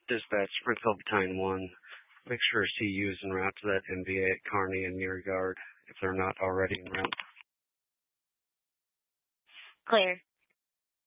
Dispatch, Springfield Battalion 1. Make sure CU is en route to that NVA at Kearney and Near Yard if they're not already en route. Clear.